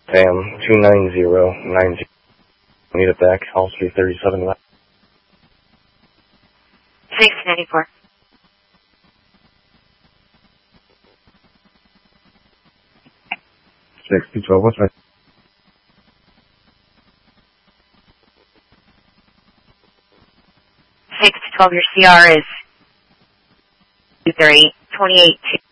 Sam 29090. Need it back. Hall 337 left. 694. 612. What's my 612, your CR is 2328.